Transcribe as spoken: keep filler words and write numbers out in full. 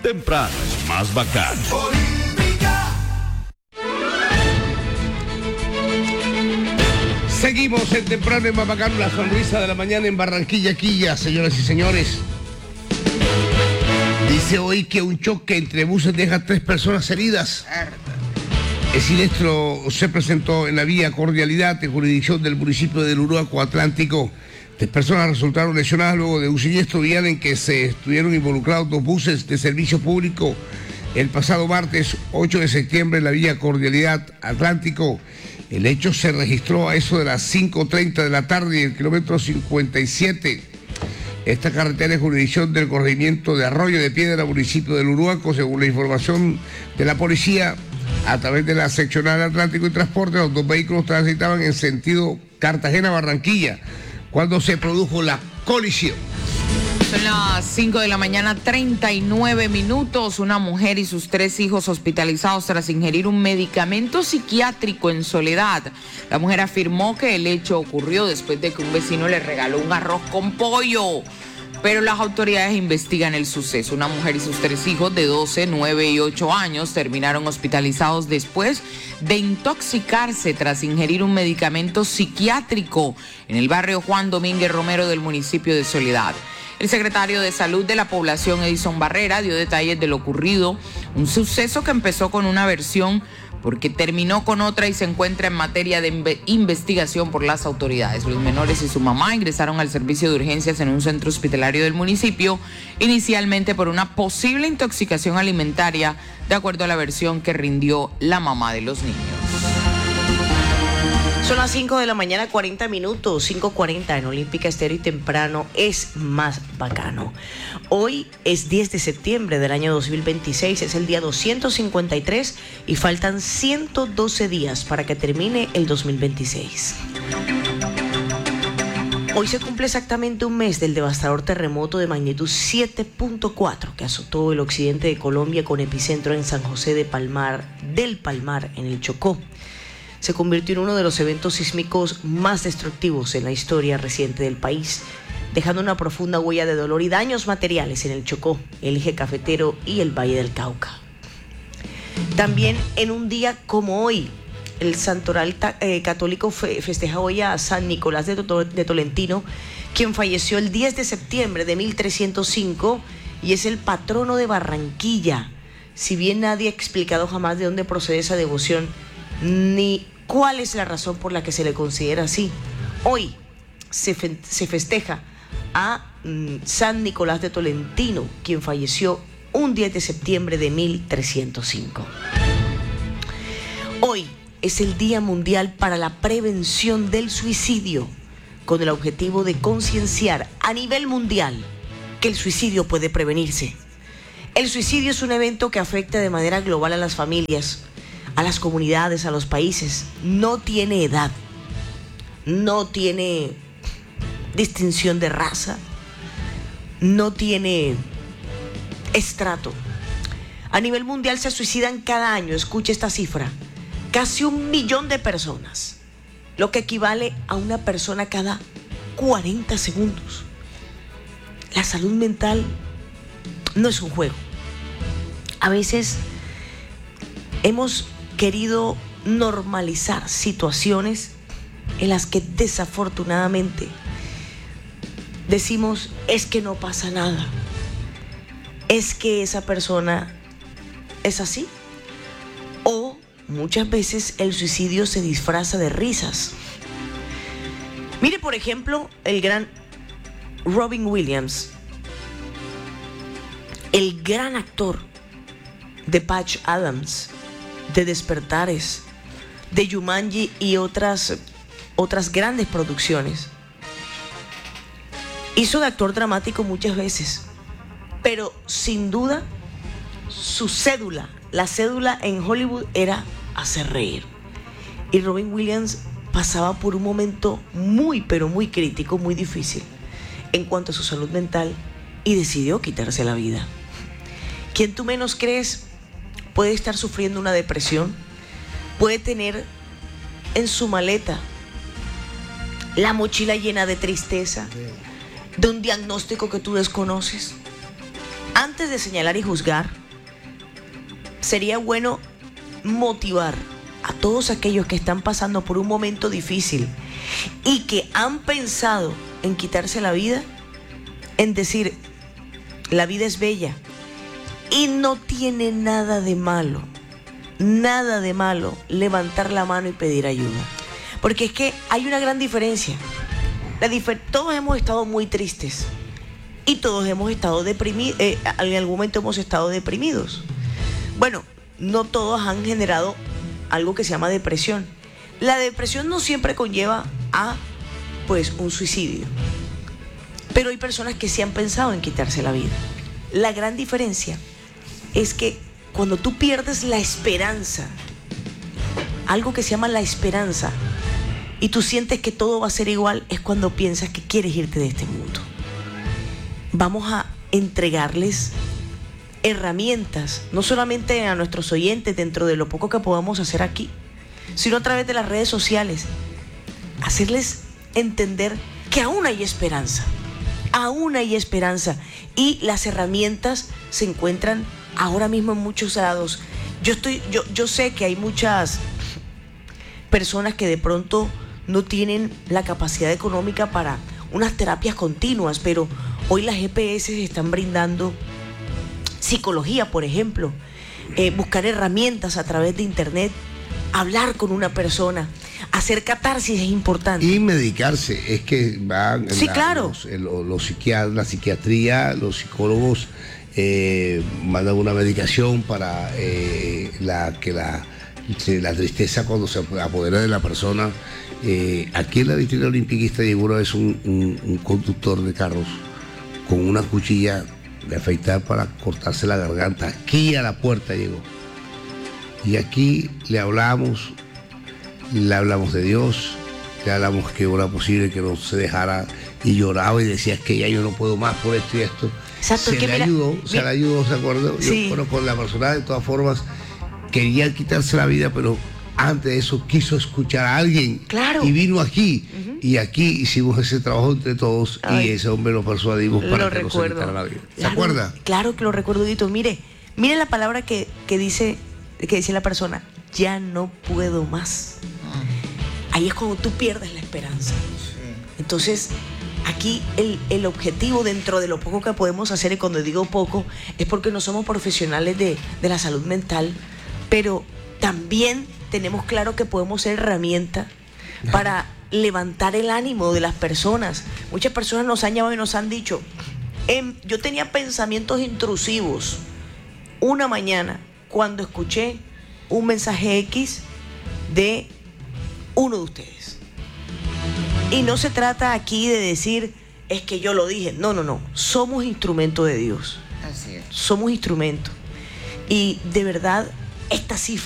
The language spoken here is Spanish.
Temprano es más bacano. Seguimos en Temprano en más bacano, la sonrisa de la mañana en Barranquilla, Quilla, señoras y señores. Dice hoy que un choque entre buses deja tres personas heridas. El siniestro se presentó en la vía Cordialidad, en jurisdicción del municipio del Uruaco Atlántico. Tres personas resultaron lesionadas luego de un siniestro vial en que se estuvieron involucrados dos buses de servicio público el pasado martes ocho de septiembre en la vía Cordialidad Atlántico. El hecho se registró a eso de las cinco treinta de la tarde en el kilómetro cincuenta y siete. Esta carretera es jurisdicción del corregimiento de Arroyo de Piedra, municipio del Uruaco. Según la información de la policía, a través de la seccional Atlántico y Transporte, los dos vehículos transitaban en sentido Cartagena-Barranquilla cuando se produjo la colisión. Son las cinco de la mañana, treinta y nueve minutos. Una mujer y sus tres hijos hospitalizados tras ingerir un medicamento psiquiátrico en Soledad. La mujer afirmó que el hecho ocurrió después de que un vecino le regaló un arroz con pollo, pero las autoridades investigan el suceso. Una mujer y sus tres hijos de doce, nueve y ocho años terminaron hospitalizados después de intoxicarse tras ingerir un medicamento psiquiátrico en el barrio Juan Domínguez Romero del municipio de Soledad. El secretario de Salud de la población, Edison Barrera, dio detalles de lo ocurrido, un suceso que empezó con una versión porque terminó con otra y se encuentra en materia de investigación por las autoridades. Los menores y su mamá ingresaron al servicio de urgencias en un centro hospitalario del municipio, inicialmente por una posible intoxicación alimentaria, de acuerdo a la versión que rindió la mamá de los niños. Son las cinco de la mañana, cuarenta minutos, cinco cuarenta en Olímpica Estéreo y Temprano es más bacano. Hoy es diez de septiembre del año dos mil veintiséis, es el día doscientos cincuenta y tres y faltan ciento doce días para que termine el dos mil veintiséis. Hoy se cumple exactamente un mes del devastador terremoto de magnitud siete punto cuatro que azotó el occidente de Colombia con epicentro en San José de Palmar, del Palmar, en el Chocó. Se convirtió en uno de los eventos sísmicos más destructivos en la historia reciente del país, dejando una profunda huella de dolor y daños materiales en el Chocó, el eje cafetero y el Valle del Cauca. También en un día como hoy, el santoral eh, católico fe, festeja hoy a San Nicolás de, to de Tolentino, quien falleció el diez de septiembre de mil trescientos cinco y es el patrono de Barranquilla. Si bien nadie ha explicado jamás de dónde procede esa devoción, ni cuál es la razón por la que se le considera así, hoy se, fe se festeja a mm, San Nicolás de Tolentino, quien falleció un diez de septiembre de mil trescientos cinco. Hoy es el Día Mundial para la Prevención del Suicidio, con el objetivo de concienciar a nivel mundial que el suicidio puede prevenirse. El suicidio es un evento que afecta de manera global a las familias, a las comunidades, a los países. No tiene edad, no tiene distinción de raza, no tiene estrato. A nivel mundial se suicidan cada año, escuche esta cifra, casi un millón de personas, lo que equivale a una persona cada cuarenta segundos. La salud mental no es un juego. A veces hemos querido normalizar situaciones en las que desafortunadamente decimos es que no pasa nada, es que esa persona es así, o muchas veces el suicidio se disfraza de risas. Mire, por ejemplo, el gran Robin Williams, el gran actor de Patch Adams, de Despertares, de Jumanji y otras, otras grandes producciones. Hizo de actor dramático muchas veces, pero sin duda su cédula, la cédula en Hollywood era hacer reír. Y Robin Williams pasaba por un momento muy, pero muy crítico, muy difícil en cuanto a su salud mental y decidió quitarse la vida. Quien tú menos crees puede estar sufriendo una depresión, puede tener en su maleta la mochila llena de tristeza, de un diagnóstico que tú desconoces. antes de señalar y juzgar, sería bueno motivar a todos aquellos que están pasando por un momento difícil y que han pensado en quitarse la vida, en decir, la vida es bella y no tiene nada de malo, nada de malo levantar la mano y pedir ayuda. Porque es que hay una gran diferencia. La difer- todos hemos estado muy tristes y todos hemos estado deprimidos, eh, en algún momento hemos estado deprimidos. Bueno, no todos han generado algo que se llama depresión. La depresión no siempre conlleva a, pues, un suicidio. Pero hay personas que sí han pensado en quitarse la vida. La gran diferencia es que cuando tú pierdes la esperanza, algo que se llama la esperanza, y tú sientes que todo va a ser igual, es cuando piensas que quieres irte de este mundo. Vamos a entregarles herramientas, no solamente a nuestros oyentes dentro de lo poco que podamos hacer aquí, sino a través de las redes sociales, hacerles entender que aún hay esperanza, aún hay esperanza, y las herramientas se encuentran ahora mismo en muchos lados. Yo estoy, yo, yo sé que hay muchas personas que de pronto no tienen la capacidad económica para unas terapias continuas, pero hoy las G P S están brindando psicología, por ejemplo, eh, buscar herramientas a través de internet, hablar con una persona, hacer catarsis es importante. Y medicarse, es que van sí, la, claro. los, los, los psiquiatras, la psiquiatría, los psicólogos eh, mandan una medicación para eh, la, que la, la tristeza cuando se apodera de la persona. Eh, aquí en la Distrito Olímpica llegó una vez un, un, un conductor de carros con una cuchilla de afeitar para cortarse la garganta. Aquí a la puerta llegó. Y aquí le hablamos, le hablamos de Dios, le hablamos que era posible que no se dejara, y lloraba y decía que ya yo no puedo más por esto y esto. Exacto, se que le mira, ayudó, mira, se le ayudó, ¿se acuerda? Sí. Yo, bueno, con la persona de todas formas quería quitarse la vida, pero antes de eso quiso escuchar a alguien. Claro. Y vino aquí. Uh-huh. Y aquí hicimos ese trabajo entre todos. Ay, y ese hombre lo persuadimos para que recuerdo. no se quitara la vida. ¿Se claro, acuerda? Claro que lo recuerdo, Dito. Mire, mire la palabra que, que dice, que dice la persona, ya no puedo más. Uh-huh. Ahí es cuando tú pierdes la esperanza. Sí. Entonces, aquí el, el objetivo dentro de lo poco que podemos hacer, y cuando digo poco, es porque no somos profesionales de, de la salud mental, pero también tenemos claro que podemos ser herramienta para levantar el ánimo de las personas. Muchas personas nos han llamado y nos han dicho, em, yo tenía pensamientos intrusivos una mañana cuando escuché un mensaje X de uno de ustedes. Y no se trata aquí de decir, es que yo lo dije. No, no, no. Somos instrumento de Dios. Así es. Somos instrumento. Y de verdad, esta cifra